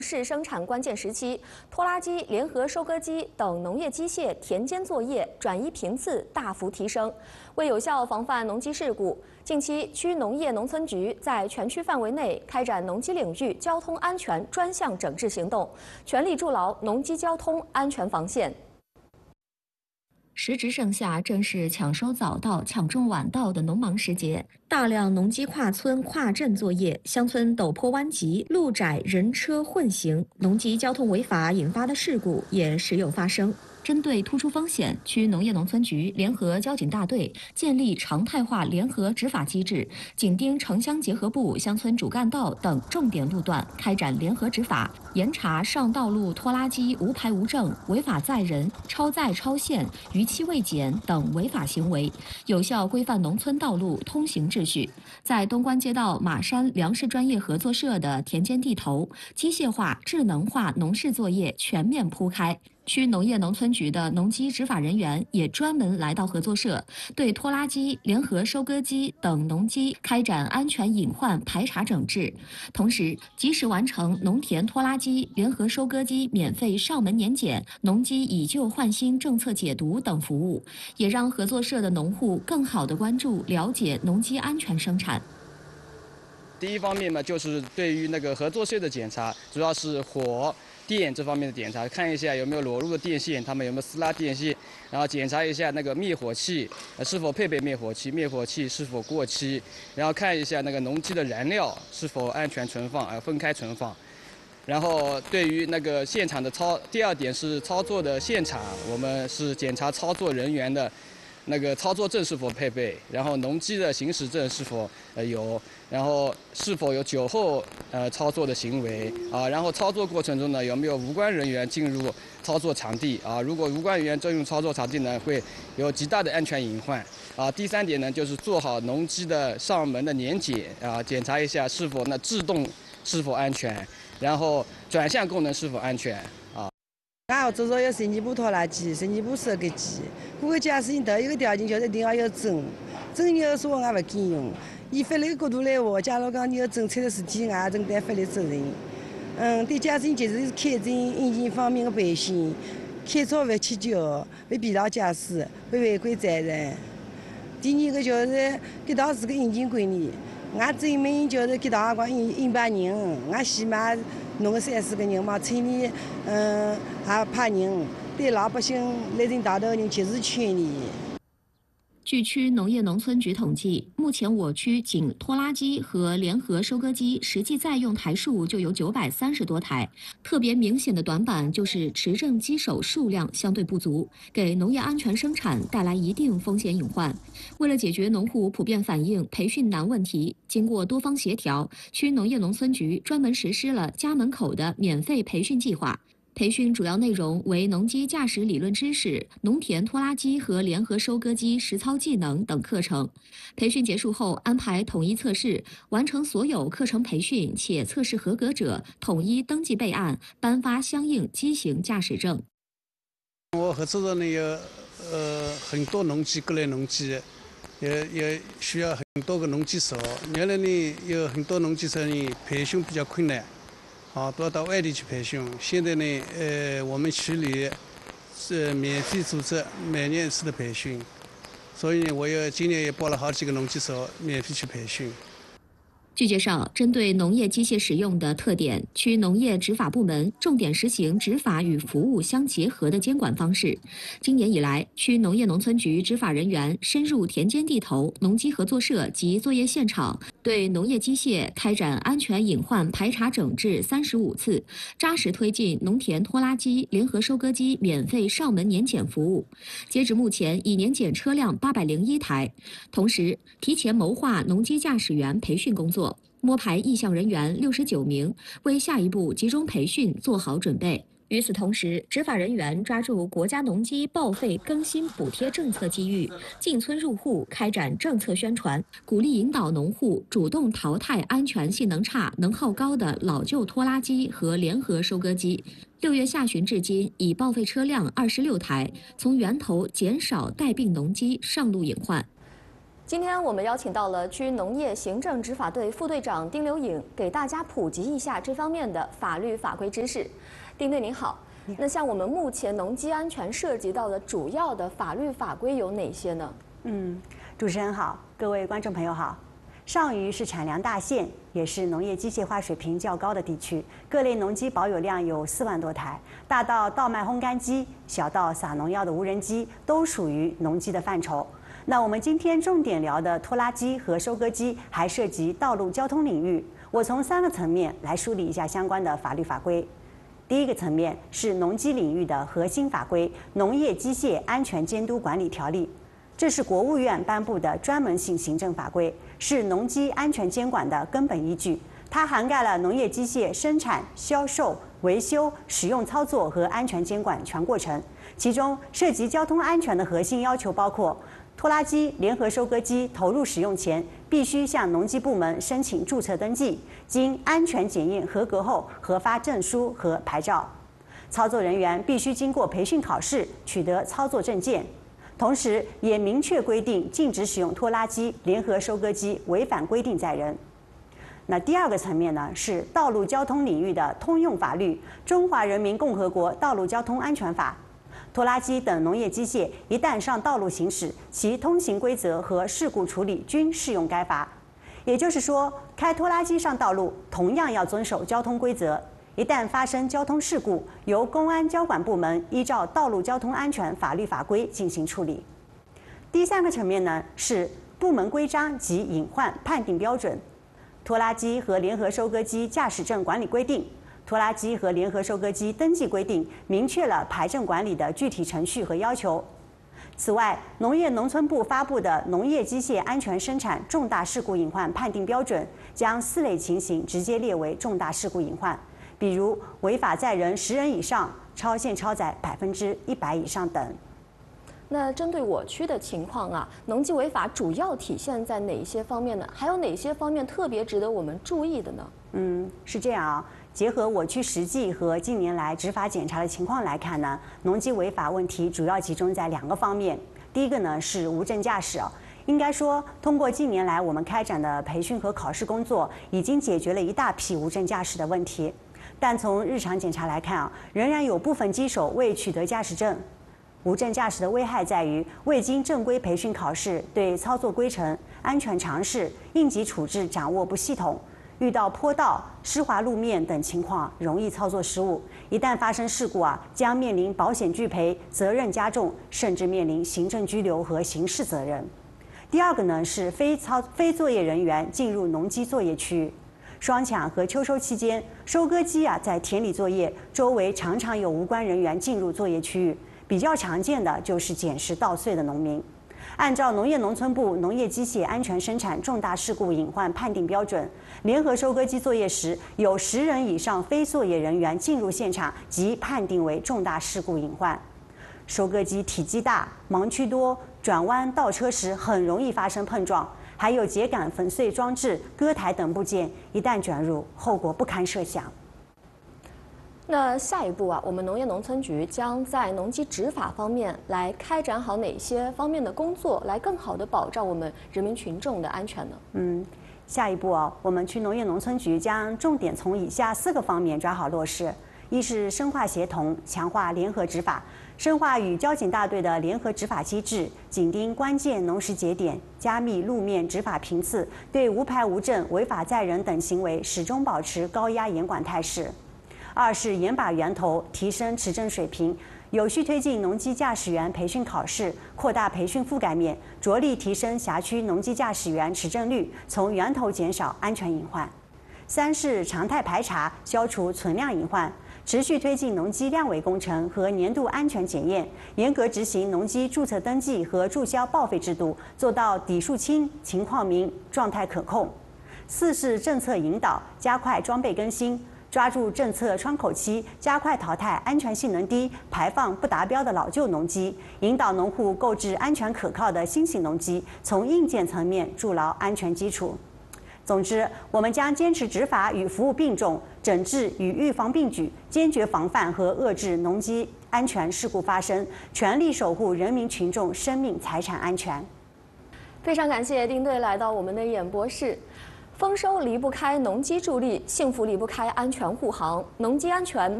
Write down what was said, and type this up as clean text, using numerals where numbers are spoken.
是生产关键时期，拖拉机、联合收割机等农业机械田间作业转移频次大幅提升。为有效防范农机事故，近期区农业农村局在全区范围内开展农机领域交通安全专项整治行动，全力筑牢农机交通安全防线。 时值盛夏，正是抢收早稻、抢种晚稻的农忙时节，大量农机跨村、跨镇作业，乡村陡坡弯急，路窄人车混行，农机交通违法引发的事故也时有发生。针对突出风险，区农业农村局联合交警大队建立常态化联合执法机制，紧盯城乡结合部、乡村主干道等重点路段开展联合执法，严查上道路拖拉机无牌无证、违法载人、超载超限、逾期未检等违法行为，有效规范农村道路通行秩序。在东关街道马山粮食专业合作社的田间地头，机械化、智能化农事作业全面铺开。 区农业农村局的农机执法人员也专门来到合作社，对拖拉机、联合收割机等农机开展安全隐患排查整治，同时及时完成农田拖拉机、联合收割机免费上门年检、农机以旧换新政策解读等服务，也让合作社的农户更好地关注、了解农机安全生产。 第一方面嘛，就是对于那个合作社的检查，主要是火、电这方面的检查，看一下有没有裸露的电线，他们有没有撕拉电线，然后检查一下那个灭火器是否配备灭火器，灭火器是否过期，然后看一下那个农机的燃料是否安全存放，分开存放。然后对于那个现场的第二点是操作的现场，我们是检查操作人员的。 那个操作证是否配备，然后农机的行驶证是否有，然后是否有酒后操作的行为啊，然后操作过程中呢有没有无关人员进入操作场地啊？如果无关人员进入操作场地呢，会有极大的安全隐患啊。第三点呢，就是做好农机的上门的年检啊，检查一下是否那制动是否安全，然后转向功能是否安全啊。 俺合作社有升级部拖拉机、升级部收割机，各个驾驶员都有个条件，就是一定要有证。证有说俺不敢用。以法律角度来话，假如讲你有证出的事体，俺承担法律责任。对驾驶员就是开证引擎方面的培训，开车不乞酒，不疲劳驾驶，不违规载人。第二个就是给到是个引擎管理，俺证明就是给到光100人，俺起码弄个30个人嘛，村里还派人对老百姓来人大头人及时劝离。 据区农业农村局统计，目前我区仅拖拉机和联合收割机实际在用台数就有930多台。特别明显的短板就是持证机手数量相对不足，给农业安全生产带来一定风险隐患。为了解决农户普遍反映培训难问题，经过多方协调，区农业农村局专门实施了家门口的免费培训计划。 培训主要内容为农机驾驶理论知识、农田拖拉机和联合收割机实操技能等课程。培训结束后，安排统一测试，完成所有课程培训且测试合格者，统一登记备案，颁发相应机型驾驶证。 我合作社呢有很多农机，各类农机，也需要很多个农机手。原来呢有很多农机手呢培训比较困难。 都要到外地去培训。现在呢，我们区里是免费组织每年1次的培训，所以呢，今年也报了好几个农机手免费去培训。 据介绍，针对农业机械使用的特点，区农业执法部门重点实行执法与服务相结合的监管方式。今年以来，区农业农村局执法人员深入田间地头、农机合作社及作业现场，对农业机械开展安全隐患排查整治35次，扎实推进农田拖拉机、联合收割机免费上门年检服务。截至目前，已年检车辆801台。同时，提前谋划农机驾驶员培训工作。 摸排意向人员69名，为下一步集中培训做好准备。与此同时，执法人员抓住国家农机报废更新补贴政策机遇，进村入户开展政策宣传，鼓励引导农户主动淘汰安全性能差、能耗高的老旧拖拉机和联合收割机。6月下旬至今，已报废车辆26台，从源头减少带病农机上路隐患。 今天我们邀请到了区农业行政执法队副队长丁刘颖，给大家普及一下这方面的法律法规知识。丁队您好，那像我们目前农机安全涉及到的主要的法律法规有哪些呢？ 主持人好，各位观众朋友好。上虞是产粮大县，也是农业机械化水平较高的地区，各类农机保有量有4万多台，大到稻麦烘干机，小到撒农药的无人机，都属于农机的范畴。那我们今天重点聊的拖拉机和收割机，还涉及道路交通领域。我从3个层面来梳理一下相关的法律法规。第一个层面是农机领域的核心法规《农业机械安全监督管理条例》。这是国务院颁布的专门性行政法规，是农机安全监管的根本依据。它涵盖了农业机械生产、销售、维修、使用操作和安全监管全过程。其中涉及交通安全的核心要求包括：拖拉机、联合收割机投入使用前，必须向农机部门申请注册登记，经安全检验合格后核发证书和牌照。操作人员必须经过培训考试，取得操作证件。同时，也明确规定禁止使用拖拉机、联合收割机，违反规定载人。那第二个层面呢，是道路交通领域的通用法律《中华人民共和国道路交通安全法》。拖拉机等农业机械一旦上道路行驶，其通行规则和事故处理均适用该法。也就是说，开拖拉机上道路同样要遵守交通规则。一旦发生交通事故，由公安交管部门依照道路交通安全法律法规进行处理。第3个层面呢，是部门规章及隐患判定标准。拖拉机和联合收割机驾驶证管理规定、拖拉机和联合收割机登记规定明确了牌证管理的具体程序和要求。此外，农业农村部发布的《农业机械安全生产重大事故隐患判定标准》将4类情形直接列为重大事故隐患。比如违法载人10人以上、超限超载100%以上等。 那针对我区的情况啊，农机违法主要体现在哪些方面呢？还有哪些方面特别值得我们注意的呢？ 是这样啊，结合我区实际和近年来执法检查的情况来看呢，农机违法问题主要集中在2个方面。第一个呢是无证驾驶。应该说，通过近年来我们开展的培训和考试工作，已经解决了一大批无证驾驶的问题。但从日常检查来看仍然有部分机手未取得驾驶证。无证驾驶的危害在于，未经正规培训考试，对操作规程、安全常识、应急处置掌握不系统，遇到坡道、湿滑路面等情况，容易操作失误。一旦发生事故将面临保险拒赔、责任加重，甚至面临行政拘留和刑事责任。第2个呢是非作业人员进入农机作业区域。双抢和秋收期间，收割机在田里作业，周围常常有无关人员进入作业区域，比较常见的就是捡拾稻穗的农民。按照农业农村部《农业机械安全生产重大事故隐患判定标准》，联合收割机作业时有10人以上非作业人员进入现场，即判定为重大事故隐患。收割机体积大、盲区多，转弯倒车时很容易发生碰撞。还有秸秆粉碎装置、割台等部件，一旦卷入，后果不堪设想。 那下一步我们农业农村局将在农机执法方面来开展好哪些方面的工作，来更好的保障我们人民群众的安全呢？ 下一步我们区农业农村局将重点从以下4个方面抓好落实：一是深化协同，强化联合执法。深化与交警大队的联合执法机制，紧盯关键农时节点，加密路面执法频次，对无牌无证、违法载人等行为始终保持高压严管态势。2是严把源头，提升持证水平，有序推进农机驾驶员培训考试，扩大培训覆盖面，着力提升辖区农机驾驶员持证率，从源头减少安全隐患。3是常态排查，消除存量隐患。持续推进农机量委工程和年度安全检验，严格执行农机注册登记和注销报废制度，做到底数清、情况明、状态可控。4是政策引导，加快装备更新，抓住政策窗口期，加快淘汰安全性能低、排放不达标的老旧农机，引导农户购置安全可靠的新型农机，从硬件层面筑牢安全基础。总之，我们将坚持执法与服务并重，整治与预防并举，坚决防范和遏制农机安全事故发生，全力守护人民群众生命财产安全。 非常感谢丁队来到我们的演播室。丰收离不开农机助力，幸福离不开安全护航。农机安全